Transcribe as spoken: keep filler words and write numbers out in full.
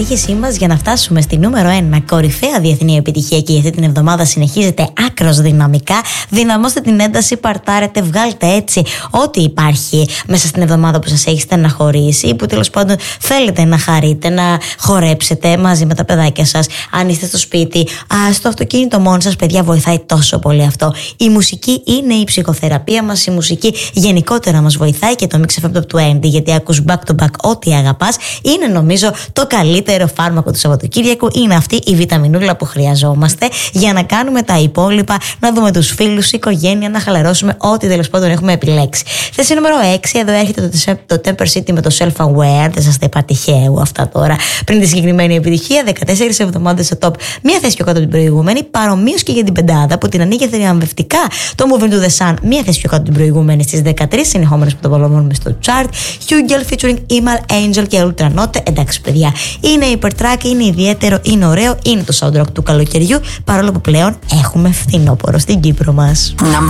ανατύχησή μας για να φτάσουμε στη νούμερο ένα κορυφαία διεθνή επιτυχία και για αυτή την εβδομάδα συνεχίζεται άκρως δυναμικά. Δυναμώστε την ένταση, παρτάρετε, βγάλτε έτσι ό,τι υπάρχει μέσα στην εβδομάδα που σας έχει στεναχωρήσει ή που τέλος πάντων θέλετε να χαρείτε, να χορέψετε μαζί με τα παιδάκια σας. Αν είστε στο σπίτι, α, στο αυτοκίνητο μόνοι σας, παιδιά, βοηθάει τόσο πολύ αυτό. Η μουσική είναι η ψυχοθεραπεία μας, η μουσική γενικότερα μας βοηθάει και το Mix εφ εμ Top είκοσι, γιατί ακούς back to back ό,τι αγαπάς. Είναι νομίζω το καλύτερο φάρμακο του Σαββατοκύριακου. Είναι αυτή η βιταμινούλα που χρειαζόμαστε για να κάνουμε τα υπόλοιπα, να δούμε τους φίλους, οικογένεια, να χαλαρώσουμε ό,τι τέλος πάντων έχουμε επιλέξει. Θέση νούμερο έξι, εδώ έρχεται το Temper City με το Self-Aware. Δεν σας τα είπα τυχαίου αυτά τώρα. Πριν τη συγκεκριμένη επιτυχία, δεκατέσσερις εβδομάδες στο top, μία θέση πιο κάτω από την προηγούμενη. Παρομοίως και για την πεντάδα που την ανοίγει θριαμβευτικά το Moving to the Sun, μία θέση πιο κάτω από την προηγούμενη στις δεκατρείς συνεχόμενες που το απολαμβάνουμε στο chart. Hugel featuring Imal Angel και Ultra Note. Εντάξει, παιδιά, είναι υπερτράκ, είναι ιδιαίτερο, είναι ωραίο, είναι το soundtrack του καλοκαιριού, παρόλο που πλέον έχουμε φθινόπωρο στην Κύπρο μας.